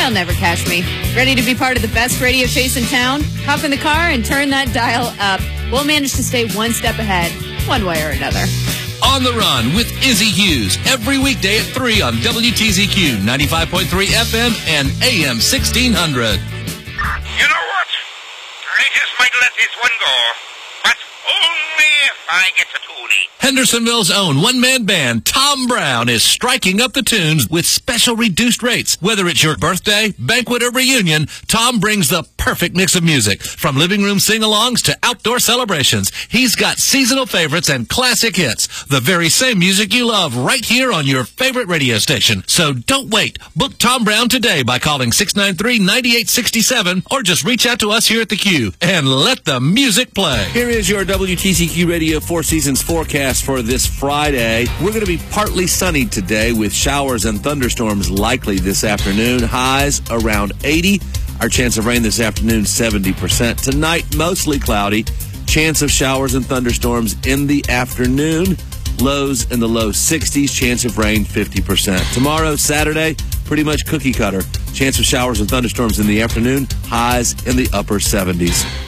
They'll never catch me. Ready to be part of the best radio chase in town? Hop in the car and turn that dial up. We'll manage to stay one step ahead, one way or another. On the Run with Izzy Hughes, every weekday at 3 on WTZQ 95.3 FM and AM 1600. You know what? I just might let this one go, but only if I get to Toonie. Hendersonville's own one-man band, Tom Brown, is striking up the tunes with special reduced rates. Whether it's your birthday, banquet, or reunion, Tom brings the perfect mix of music. From living room sing-alongs to outdoor celebrations, he's got seasonal favorites and classic hits. The very same music you love right here on your favorite radio station. So don't wait. Book Tom Brown today by calling 693-9867 or just reach out to us here at the Q and let the music play. Here is your WTCQ Radio Four Seasons forecast for this Friday. We're going to be partly sunny today with showers and thunderstorms likely this afternoon. Highs around 80. Our chance of rain this afternoon, 70%. Tonight, mostly cloudy. Chance of showers and thunderstorms in the afternoon. Lows in the low 60s. Chance of rain, 50%. Tomorrow, Saturday, pretty much cookie cutter. Chance of showers and thunderstorms in the afternoon. Highs in the upper 70s.